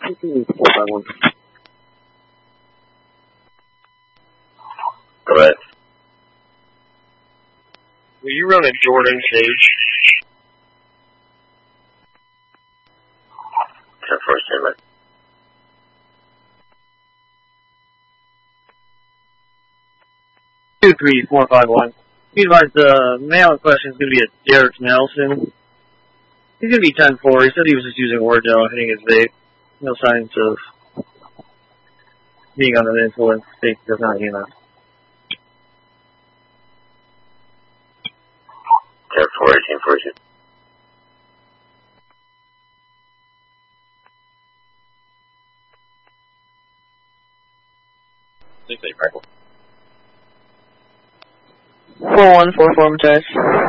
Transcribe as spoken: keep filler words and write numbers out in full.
four five one. Correct. Will you run a Jordan Sage? ten four, stand by. two three four five one. Be advised, the male in question is going to be a Derek Nelson. He's going to be ten four. He said he was just using Wardell, hitting his vape. No signs of being under the influence. State does not hear that. ten four, eighteen fourteen. four one four four, Matthias.